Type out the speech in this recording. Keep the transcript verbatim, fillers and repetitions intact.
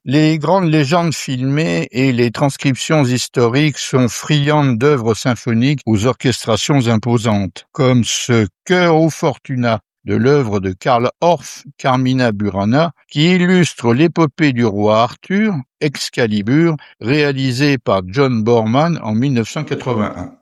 Les grandes légendes filmées et les transcriptions historiques sont friandes d'œuvres symphoniques aux orchestrations imposantes, comme ce Chœur o Fortuna de l'œuvre de Karl Orff, Carmina Burana, qui illustre l'épopée du roi Arthur, Excalibur, réalisée par John Boorman en mille neuf cent quatre-vingt-un.